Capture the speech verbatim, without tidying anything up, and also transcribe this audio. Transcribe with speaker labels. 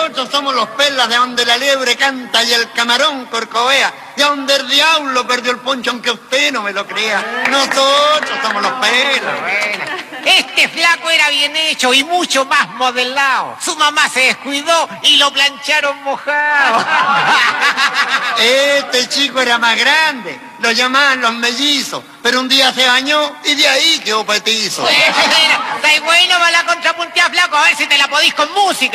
Speaker 1: Nosotros somos los pelas de donde la liebre canta y el camarón corcovea, de donde el diablo perdió el poncho aunque usted no me lo crea. Nosotros somos los pelas.
Speaker 2: Bueno. Este flaco era bien hecho y mucho más modelado. Su mamá se descuidó y lo plancharon mojado.
Speaker 1: Este chico era más grande, lo llamaban los mellizos, pero un día se bañó y de ahí quedó petizo.
Speaker 2: Está bueno para la contrapuntea, flaco, a ver si te la podís con música.